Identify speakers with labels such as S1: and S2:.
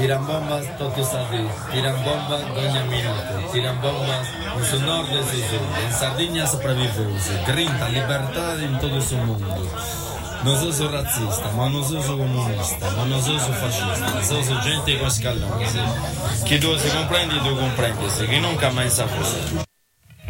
S1: tiran bombas todo sta dì, tiran bomba ogni minuto, tiran bombas in su nord e su sud, in Sardegna sopravviveuse, grinta, libertà in tutto il mondo. Non sono razzista, ma non sono comunista, ma non sono fascista, sono gente con scalone. Chi tu si comprendi, tu comprendi, chi non mai sa cosa.